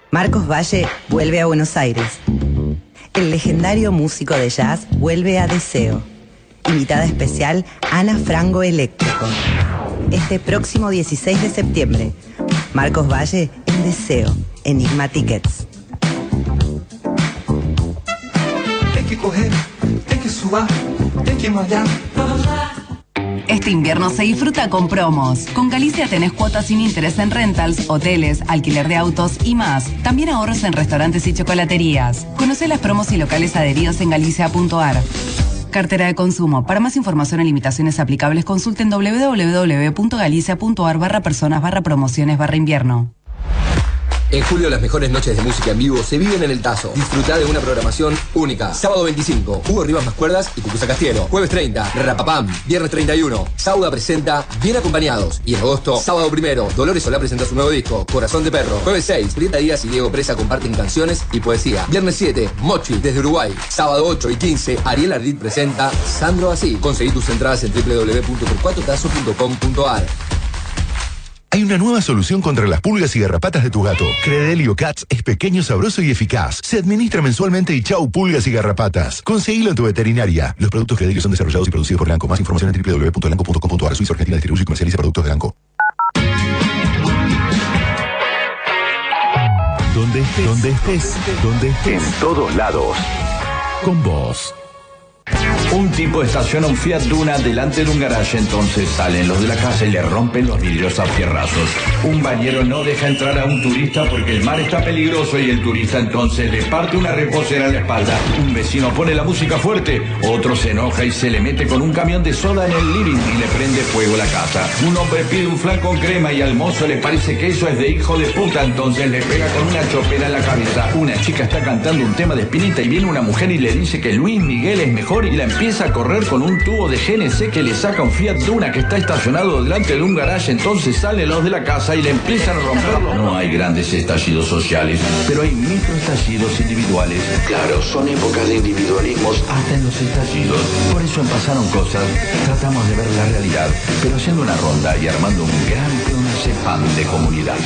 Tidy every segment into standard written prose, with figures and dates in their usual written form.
Marcos Valle vuelve a Buenos Aires. El legendario músico de jazz vuelve a Deseo. Invitada especial, Ana Frango Eléctrico. Este próximo 16 de septiembre. Marcos Valle en Deseo. Enigma Tickets. Tem que correr, tem que suar, tem que malhar. Este invierno se disfruta con promos. Con Galicia tenés cuotas sin interés en rentals, hoteles, alquiler de autos y más. También ahorros en restaurantes y chocolaterías. Conocé las promos y locales adheridos en galicia.ar. Cartera de consumo. Para más información y limitaciones aplicables, consulten www.galicia.ar/personas/promociones/invierno. En julio las mejores noches de música en vivo se viven en el Tazo. Disfrutá de una programación única. Sábado 25, Hugo Rivas más cuerdas y Cucuza Castiero. Jueves 30, Rapapam. Viernes 31, Sauda presenta Bien Acompañados. Y en agosto, sábado 1, Dolores Solá presenta su nuevo disco, Corazón de Perro. Jueves 6, Prieta Díaz y Diego Presa comparten canciones y poesía. Viernes 7, Mochi desde Uruguay. Sábado 8 y 15, Ariel Ardit presenta Sandro Así. Conseguí tus entradas en www.torcuatotazo.com.ar. Hay una nueva solución contra las pulgas y garrapatas de tu gato. Credelio Cats es pequeño, sabroso y eficaz. Se administra mensualmente y chau pulgas y garrapatas. Conseguilo en tu veterinaria. Los productos Credelio son desarrollados y producidos por Lanco. Más información en www.lanco.com.ar. Suiza Argentina distribuye y comercializa productos de Lanco. Donde estés. En todos lados. Con vos. Un tipo estaciona un Fiat Duna delante de un garaje, entonces salen los de la casa y le rompen los vidrios a fierrazos. Un bañero no deja entrar a un turista porque el mar está peligroso y el turista entonces le parte una reposera en la espalda. Un vecino pone la música fuerte, otro se enoja y se le mete con un camión de soda en el living y le prende fuego la casa. Un hombre pide un flan con crema y al mozo le parece que eso es de hijo de puta, entonces le pega con una chopera en la cabeza. Una chica está cantando un tema de Spinetta y viene una mujer y le dice que Luis Miguel es mejor y la empieza a correr con un tubo de GNC que le saca un Fiat Duna que está estacionado delante de un garaje. Entonces salen los de la casa y le empiezan a romperlo. No hay grandes estallidos sociales, pero hay microestallidos individuales. Claro, son épocas de individualismos hasta en los estallidos. Por eso en Pasaron Cosas tratamos de ver la realidad, pero haciendo una ronda y armando un gran clonazepam de comunidad.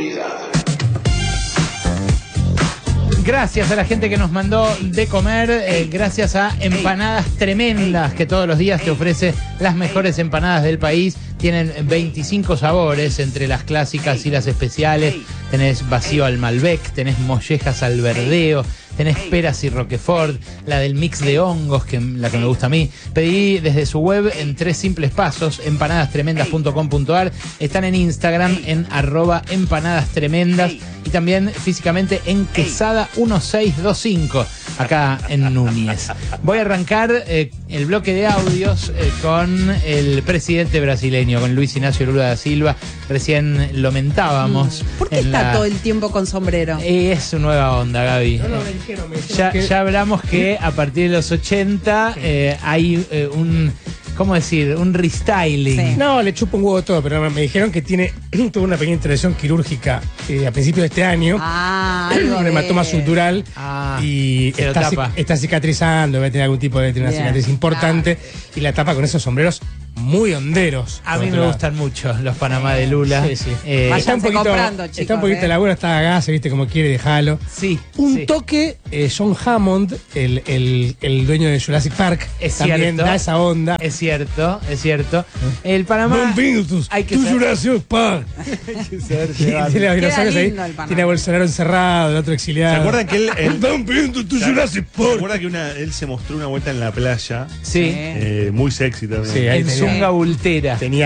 Gracias a la gente que nos mandó de comer, gracias a Empanadas Tremendas, que todos los días te ofrece las mejores empanadas del país. Tienen 25 sabores, entre las clásicas y las especiales. Tenés vacío al Malbec, tenés mollejas al verdeo, tenés peras y roquefort, la del mix de hongos, la que me gusta a mí. Pedí desde su web en 3 simples pasos, empanadastremendas.com.ar. Están en Instagram en @empanadastremendas y también físicamente en Quesada 1625, acá en Núñez. Voy a arrancar el bloque de audios con el presidente brasileño, con Luis Ignacio Lula da Silva. Recién lo mentábamos. ¿Por qué está todo el tiempo con sombrero? Es su nueva onda, Gaby. Ya hablamos que a partir de los 80 hay ¿cómo decir? Un restyling. Sí. No, le chupo un huevo todo, pero me dijeron que tuvo una pequeña intervención quirúrgica a principios de este año. Un hematoma sutural y está cicatrizando, va a tener algún tipo de una cicatriz importante y la tapa con esos sombreros muy honderos. A mí me gustan mucho los Panamá de Lula. Sí. Está un poquito de laburo, está a gas, viste como quiere, dejalo. Sí. Un toque, John Hammond, el dueño de Jurassic Park, también da esa onda. Es cierto. El Panamá. Hay que Jurassic Park. Tiene los dinosaurios ahí. Tiene a Bolsonaro encerrado, el otro exiliado. ¿Se acuerdan que él tu Jurassic Park? ¿Se acuerdan que él se mostró una vuelta en la playa? Sí. Muy sexy también. Sí, en zunga bultera. Tenía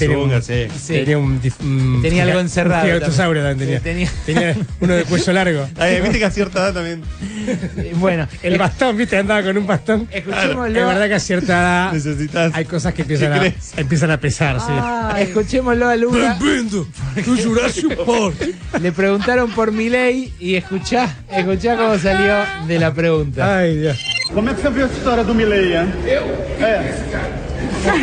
tenía algo encerrado. Un giganotosaurio también tenía uno de cuello largo. Viste que a cierta edad también. Bueno, el bastón, viste, andaba con un bastón. Escuchémoslo. Es verdad que a cierta edad hay cosas que empiezan a pesar. Sí. Escuchémoslo a Lula. Tu Jurassic Park. Le preguntaron por Milei y escuchá cómo salió de la pregunta. Ay, Dios. ¿Cómo es que se vio la historia de Milei?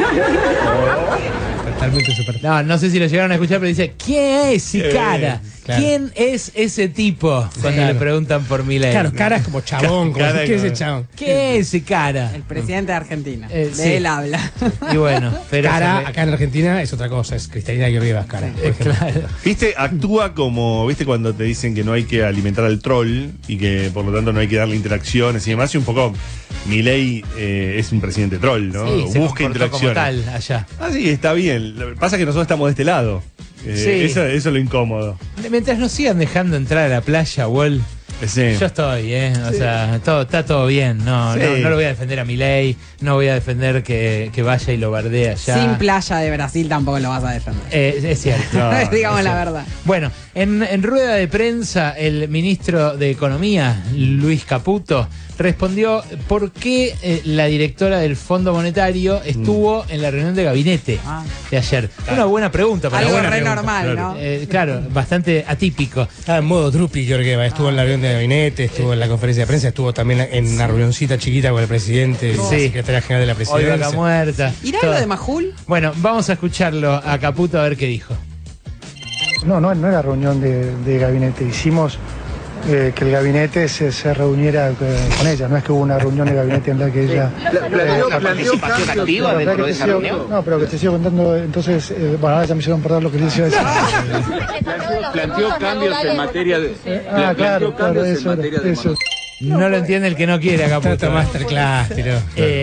No sé si lo llegaron a escuchar, pero dice, ¿quién es ese cara? Claro. ¿Quién es ese tipo? Cuando le preguntan por Milei. Claro, cara es como chabón. ¿Qué es ese chabón? ¿Qué es ese cara? El presidente de Argentina. Sí. De él habla. Y bueno, pero cara acá en Argentina es otra cosa, es Cristalina Georgieva cara. claro. Viste, actúa como, viste, cuando te dicen que no hay que alimentar al troll y que por lo tanto no hay que darle interacciones y demás, y un poco Milei es un presidente troll, ¿no? Sí, busca interacciones. Como tal allá. Ah, sí, está bien. Lo que pasa es que nosotros estamos de este lado. Sí. Eso es lo incómodo. Mientras nos sigan dejando entrar a la playa, Wall, Sí. yo estoy, o sea, está todo bien. No, Sí. no lo voy a defender a Milei, no voy a defender que vaya y lo bardee allá. Sin playa de Brasil tampoco lo vas a defender. Es cierto. Digamos la verdad. Bueno, en rueda de prensa, el ministro de Economía, Luis Caputo, respondió por qué la directora del Fondo Monetario estuvo en la reunión de gabinete de ayer. Una buena pregunta. Algo buena re pregunta. normal, claro. ¿no? Claro, bastante atípico. Estaba en modo Drupi Georgieva, estuvo en la reunión de gabinete, estuvo en la conferencia de prensa, estuvo también en una reunioncita chiquita con el presidente, la secretaria general de la Hoy presidencia. vaca muerta. ¿Irá lo de Majul? Bueno, vamos a escucharlo a Caputo a ver qué dijo. No era reunión de gabinete. Hicimos que el gabinete se reuniera con ella. No es que hubo una reunión de gabinete en la que ella... ¿Participación activa dentro de esa reunión? No, pero que te sigo contando. Entonces, bueno, ahora ya me hicieron perder lo que les iba a decir. Planteó cambios en materia de... Claro, eso. No lo entiende el que no quiere, Caputo. Trata masterclass, tiró.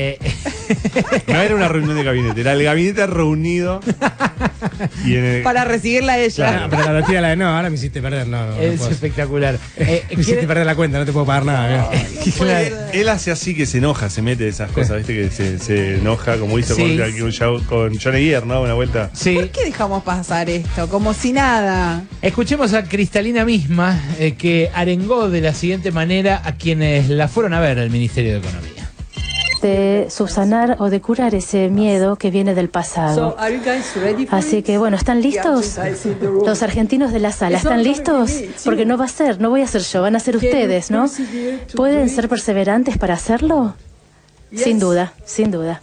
No era una reunión de gabinete, era el gabinete reunido. Y Para recibirla a ella. No, pero la tía la de no, ahora me hiciste perder, no Es puedo. espectacular. Me hiciste perder la cuenta, no te puedo pagar nada. él hace así que se enoja, se mete esas cosas, viste, que se enoja, como hizo Sí. con Johnny Guerra, ¿no? Una vuelta. Sí. ¿Por qué dejamos pasar esto? Como si nada. Escuchemos a Cristalina misma, que arengó de la siguiente manera a quienes la fueron a ver al Ministerio de Economía. De subsanar o de curar ese miedo que viene del pasado. Así que bueno, ¿están listos? Los argentinos de la sala, ¿están listos? Porque no voy a ser yo, van a ser ustedes, ¿no? ¿Pueden ser perseverantes para hacerlo? Sin duda, sin duda.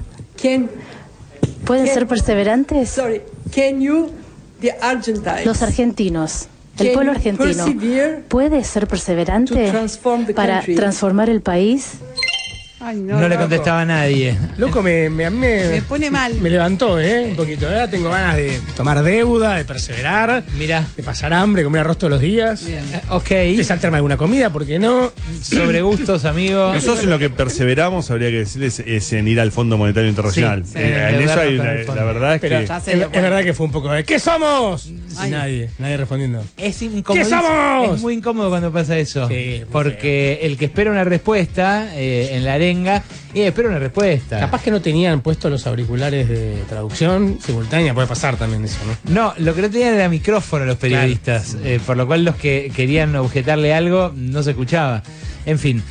¿Pueden ser perseverantes? Los argentinos. El pueblo argentino puede ser perseverante para transformar el país. Ay, No le contestaba a nadie. Loco, me pone mal. Me levantó, un poquito. Ahora tengo ganas de tomar deuda, de perseverar, Mirá. de pasar hambre, comer arroz todos los días. Ok. De saltarme alguna comida, ¿por qué no? Sobre gustos, amigo. Nosotros en lo que perseveramos, habría que decirles, es en ir al Fondo Monetario Internacional. Sí, En eso hay la verdad es Pero que... es verdad que fue un poco de ¿qué somos? Y nadie respondiendo. Es incómodo. ¿Qué somos? Es muy incómodo cuando pasa eso. Sí, porque el que espera una respuesta en la arenga, espera una respuesta. Capaz que no tenían puestos los auriculares de traducción simultánea, puede pasar también eso, ¿no? No, lo que no tenían era micrófono los periodistas, por lo cual los que querían objetarle algo no se escuchaba. En fin,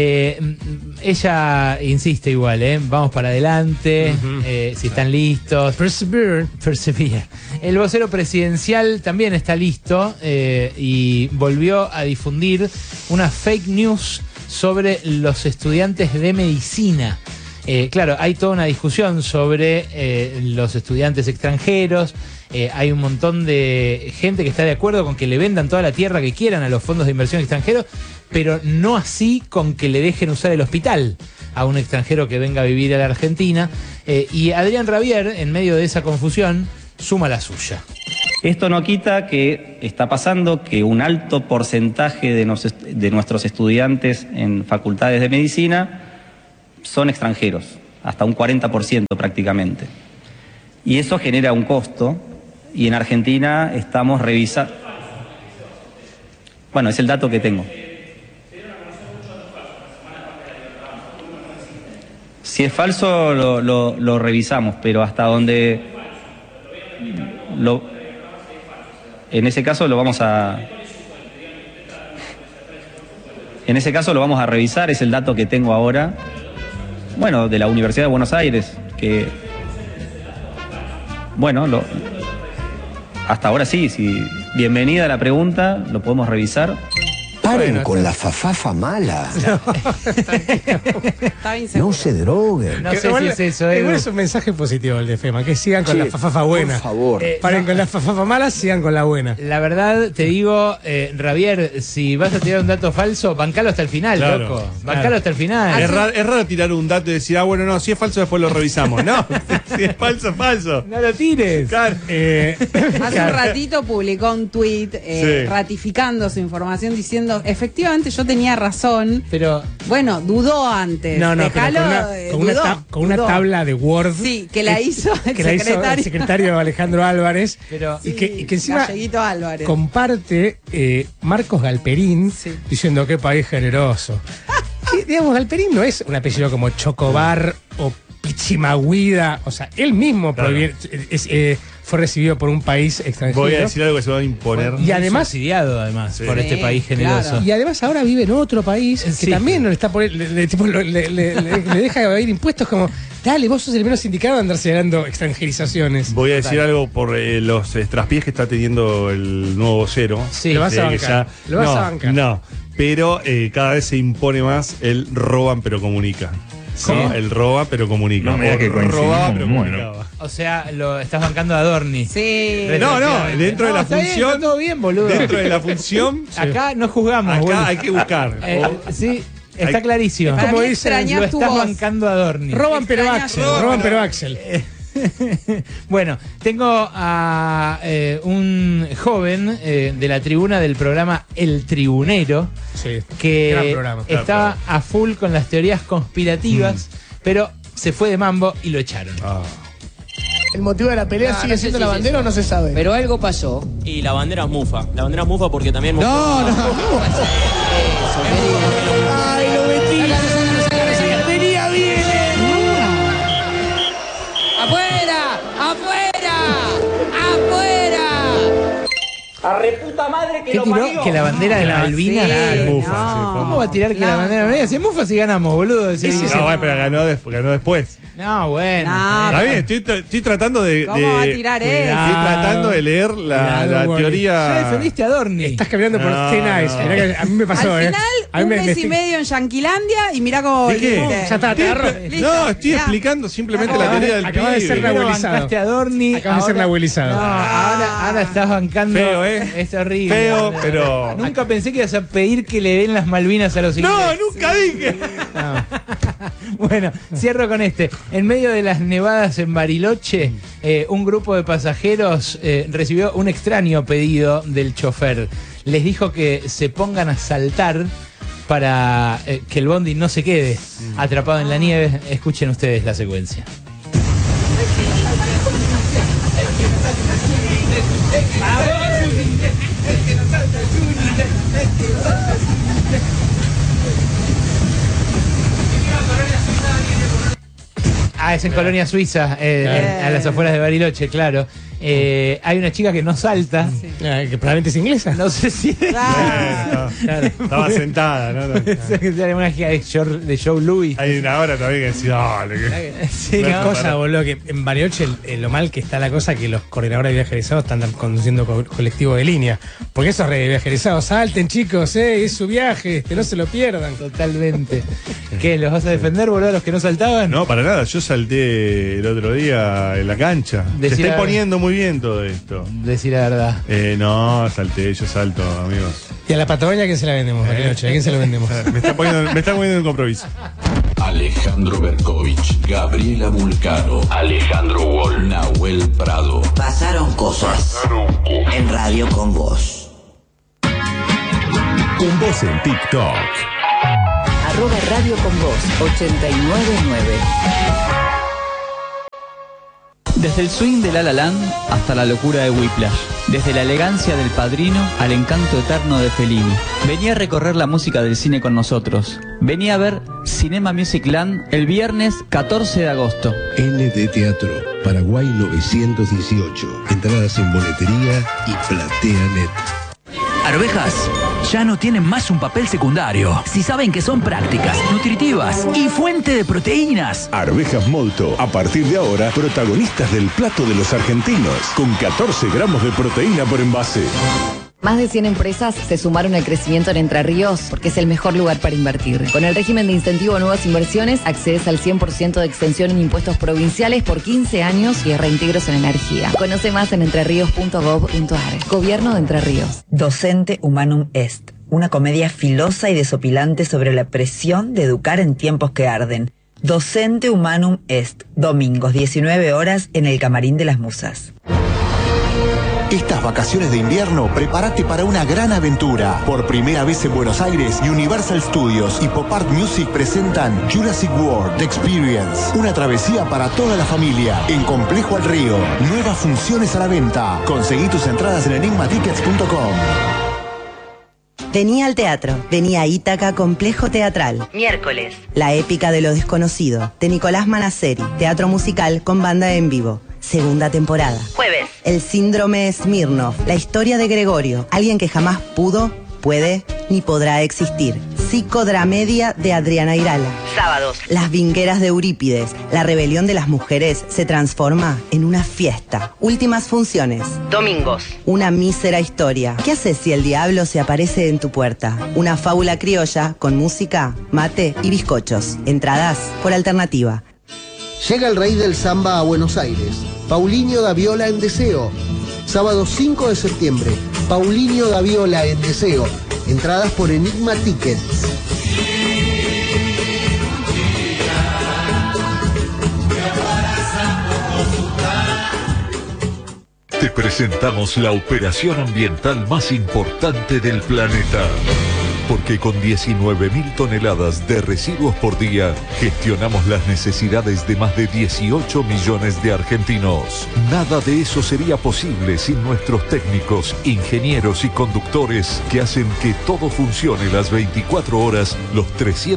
ella insiste igual, vamos para adelante, si están listos. Persevere. El vocero presidencial también está listo y volvió a difundir una fake news sobre los estudiantes de medicina. Claro, hay toda una discusión sobre los estudiantes extranjeros. Hay un montón de gente que está de acuerdo con que le vendan toda la tierra que quieran a los fondos de inversión extranjeros, pero no así con que le dejen usar el hospital a un extranjero que venga a vivir a la Argentina. Y Adrián Rabier, en medio de esa confusión, suma la suya. Esto no quita que está pasando que un alto porcentaje de nuestros estudiantes en facultades de medicina son extranjeros, hasta un 40% prácticamente. Y eso genera un costo, y en Argentina estamos revisando... Bueno, es el dato que tengo. Si es falso, lo revisamos, pero hasta donde... En ese caso lo vamos a revisar, es el dato que tengo ahora, bueno, de la Universidad de Buenos Aires, que, bueno, hasta ahora sí, bienvenida a la pregunta, lo podemos revisar. Paren con la fafafa mala. No se droguen. No sé si es eso, Igual es un mensaje positivo el de FEMA, que sigan con la fafafa buena. Por favor. Paren con la fafafa mala, sigan con la buena. La verdad, te digo, Javier, si vas a tirar un dato falso, bancalo hasta el final, Claro, loco. Bancalo hasta el final. Es raro tirar un dato y decir, bueno, no, si es falso después lo revisamos. No, si es falso, es falso. No lo tires. Claro. Hace un ratito publicó un tuit ratificando su información diciendo, efectivamente yo tenía razón, pero bueno, dudó antes. No, Dejalo, con una tabla de Word. Sí, que la hizo el secretario Alejandro Álvarez. Pero, y que encima Galleguito Álvarez. comparte Marcos Galperín diciendo qué país generoso. Que, digamos, Galperín no es un apellido como Chocobar o Pichimahuida. O sea, él mismo fue recibido por un país extranjero. Voy a decir algo que se va a imponer. Y además, subsidiado además por este país generoso. Claro. Y además ahora vive en otro país que también no le está le deja ir impuestos como, dale, vos sos el menos indicado de andar señalando extranjerizaciones. Voy a decir algo por los traspiés que está teniendo el nuevo vocero. Sí, lo vas a bancar. Lo vas a bancar. No, pero cada vez se impone más el roban pero comunica. ¿Cómo? El roba pero comunica. No, mira que robaba pero bueno. comunicaba. O sea, lo estás bancando a Adorni. Sí. No, dentro de la función. Está todo bien, boludo. Dentro de la función. Acá no juzgamos. Acá boludo. hay que buscar. Sí, está clarísimo. Para Como mí dicen, extrañás lo tu estás voz. bancando a Adorni. Roban pero Axel. Bueno, tengo a un joven de la tribuna del programa El Tribunero, que gran programa. estaba a full con las teorías conspirativas, pero se fue de mambo y lo echaron. ¿El motivo de la pelea sigue siendo la bandera o no se sabe? Pero algo pasó. Y la bandera es mufa. La bandera es mufa porque también... No. Ay, lo metí. Venía bien. ¡Afuera! ¡A reputa madre que ¿Qué lo tiró? parió! Que la bandera de Malvinas es mufa. no. ¿Cómo va a tirar que la bandera de Malvinas? Si es mufa, si ganamos, boludo. No, bueno, pero ganó después. No, bueno. Está bien, estoy tratando de. ¿Cómo va a tirar eso? Estoy tratando de leer la teoría. Ya defendiste a Adorni. Estás caminando por T-Nice. A mí me pasó, Al final, A mí un me mes y medio en Yanquilandia y mirá cómo... ¿De qué? Ya está, te agarro. No, estoy explicando simplemente la teoría del Acaba de ser pibe. nahuelizado. Bancaste a Adorni. Acabas de ser nahuelizado. No, ahora estás bancando. Feo, Es horrible. Feo, pero. Nunca pensé que ibas a pedir que le den las Malvinas a los ingleses. No, nunca dije. No. Bueno, cierro con este. En medio de las nevadas en Bariloche, un grupo de pasajeros recibió un extraño pedido del chofer. Les dijo que se pongan a saltar para que el bondi no se quede atrapado en la nieve. Escuchen ustedes la secuencia. Ah, es en Colonia Suiza, a las afueras de Bariloche, claro. Hay una chica que no salta. Que probablemente es inglesa. No sé si Claro. Estaba sentada, ¿no? Una chica de Joe Louis. Hay una hora también que decía, dale. Sí, Qué no, cosa, boludo, que en Bariloche lo mal que está la cosa que los coordinadores de viajes egresados están conduciendo colectivo de línea. Porque esos viajes egresados, salten chicos, es su viaje, que no se lo pierdan. Totalmente. ¿Qué? ¿Los vas a defender, boludo, a los que no saltaban? No, para nada. Yo salté el otro día en la cancha. Se está poniendo muy bien todo esto. Decir la verdad. No, yo salto, amigos. ¿Y a la Patagonia quién se la vendemos, Bariloche? ¿A quién se lo vendemos? Me está poniendo en compromiso. Alejandro Berkovich, Gabriela Mulcaro, Alejandro Wall, Nahuel Prado. Pasaron cosas en Radio con Vos. Con Vos en TikTok. @Radio con Vos 899. Desde el swing de La La Land hasta la locura de Whiplash. Desde la elegancia del Padrino al encanto eterno de Fellini. Vení a recorrer la música del cine con nosotros. Vení a ver Cinema Music Land el viernes 14 de agosto. LD Teatro, Paraguay 918. Entradas en boletería y PlateaNet. Arvejas ya no tienen más un papel secundario. Si saben que son prácticas, nutritivas y fuente de proteínas. Arvejas Molto, a partir de ahora, protagonistas del plato de los argentinos, con 14 gramos de proteína por envase. Más de 100 empresas se sumaron al crecimiento en Entre Ríos porque es el mejor lugar para invertir. Con el régimen de incentivo a nuevas inversiones, accedes al 100% de extensión en impuestos provinciales por 15 años y reintegros en energía. Conoce más en entreríos.gov.ar. Gobierno de Entre Ríos. Docente Humanum Est. Una comedia filosa y desopilante sobre la presión de educar en tiempos que arden. Docente Humanum Est. Domingos, 19 horas, en el Camarín de las Musas. Estas vacaciones de invierno, prepárate para una gran aventura. Por primera vez en Buenos Aires, Universal Studios y Pop Art Music presentan Jurassic World The Experience. Una travesía para toda la familia en Complejo al Río. Nuevas funciones a la venta. Conseguí tus entradas en enigmatickets.com. Vení al teatro. Vení a Ítaca Complejo Teatral. Miércoles. La épica de lo desconocido, de Nicolás Manaceri. Teatro musical con banda en vivo. Segunda temporada. Jueves. El síndrome Smirnov. La historia de Gregorio. Alguien que jamás pudo, puede ni podrá existir. Psicodramedia de Adriana Irala. Sábados. Las vingueras de Eurípides. La rebelión de las mujeres se transforma en una fiesta. Últimas funciones. Domingos. Una mísera historia. ¿Qué haces si el diablo se aparece en tu puerta? Una fábula criolla con música, mate y bizcochos. Entradas por alternativa. Llega el rey del samba a Buenos Aires, Paulinho da Viola en Deseo. Sábado 5 de septiembre, Paulinho da Viola en Deseo. Entradas por Enigma Tickets. Te presentamos la operación ambiental más importante del planeta. Porque con 19.000 toneladas de residuos por día, gestionamos las necesidades de más de 18 millones de argentinos. Nada de eso sería posible sin nuestros técnicos, ingenieros y conductores que hacen que todo funcione las 24 horas, los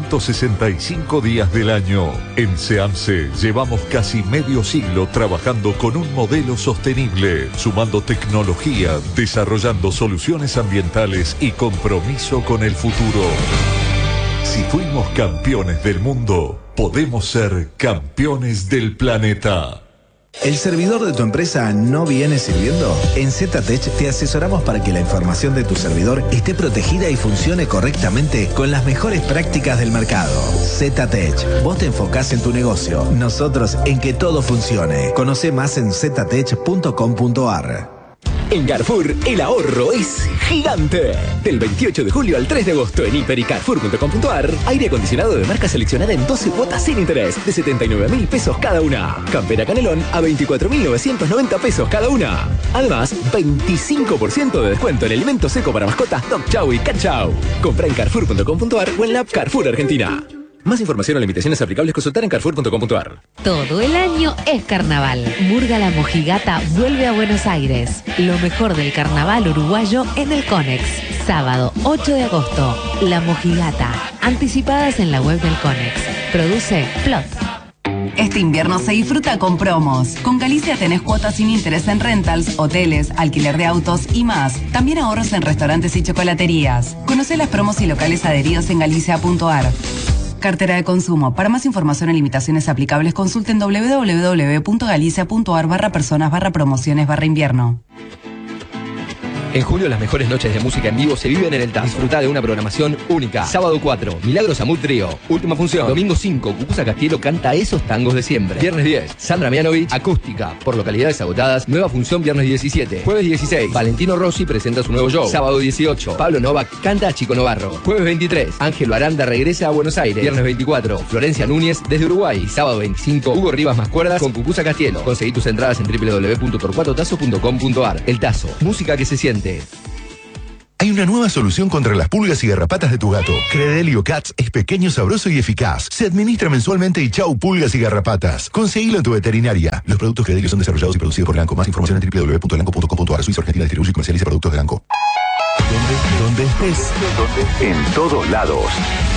365 días del año. En SEAMSE llevamos casi medio siglo trabajando con un modelo sostenible, sumando tecnología, desarrollando soluciones ambientales y compromiso con el futuro. Si fuimos campeones del mundo, podemos ser campeones del planeta. ¿El servidor de tu empresa no viene sirviendo? En ZTech te asesoramos para que la información de tu servidor esté protegida y funcione correctamente con las mejores prácticas del mercado. ZTech, vos te enfocás en tu negocio, nosotros en que todo funcione. Conoce más en ztech.com.ar. En Carrefour, el ahorro es gigante. Del 28 de julio al 3 de agosto en hiper y carrefour.com.ar, aire acondicionado de marca seleccionada en 12 cuotas sin interés de 79.000 pesos cada una. Campera Canelón a 24.990 pesos cada una. Además, 25% de descuento en alimento seco para mascotas Dog Chow y Cat Chow. Compra en carrefour.com.ar o en la app Carrefour Argentina. Más información o limitaciones aplicables consultar en carrefour.com.ar. Todo el año es carnaval. Murga La Mojigata vuelve a Buenos Aires. Lo mejor del carnaval uruguayo en el Conex. Sábado 8 de agosto. La Mojigata. Anticipadas en la web del Conex. Produce Plot. Este invierno se disfruta con promos. Con Galicia tenés cuotas sin interés en rentals, hoteles, alquiler de autos y más. También ahorros en restaurantes y chocolaterías. Conocé las promos y locales adheridos en galicia.ar. Cartera de consumo. Para más información y limitaciones aplicables, consulten www.galicia.ar/personas/promociones/invierno. En julio las mejores noches de música en vivo se viven en el TAS. Disfruta de una programación única. Sábado 4, Milagros Amut Trío. Última función. Domingo 5, Cucuza Castielo canta esos tangos de siempre. Viernes 10, Sandra Mianovich, acústica. Por localidades agotadas, nueva función viernes 17. Jueves 16, Valentino Rossi presenta su nuevo show. Sábado 18, Pablo Novak canta a Chico Novarro. Jueves 23, Ángelo Aranda regresa a Buenos Aires. Viernes 24, Florencia Núñez desde Uruguay. Sábado 25, Hugo Rivas más cuerdas con Cucuza Castielo. Conseguí tus entradas en www.torcuatotazo.com.ar. El Tazo, música que se siente. Hay una nueva solución contra las pulgas y garrapatas de tu gato. Credelio Cats es pequeño, sabroso y eficaz. Se administra mensualmente y chau pulgas y garrapatas. Conseguilo en tu veterinaria. Los productos Credelio son desarrollados y producidos por Elanco. Más información en www.elanco.com.ar. Suiza Argentina distribuye y comercializa productos de Elanco. ¿Dónde estés? En todos lados.